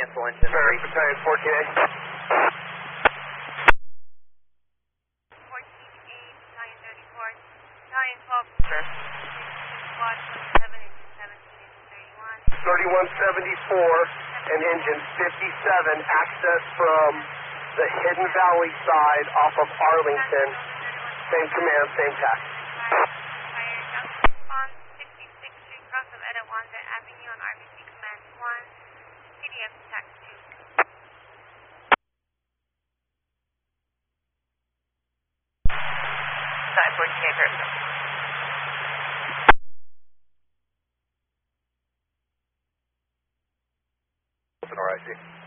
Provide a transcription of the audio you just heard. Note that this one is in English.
successful engine. Ferry, Battalion 14A. 14A, Battalion 34, Battalion 12, Sir. Squad 27, engine 17, engine 31. 3174 and engine 57, access from the Hidden Valley side off of Arlington. Same command, same tack. Fire, Junction response, 66th Street, cross of Edawanda Avenue on RBC Command 1, CDF TAC 2. Battalion 14A, Periscope. Open RIG.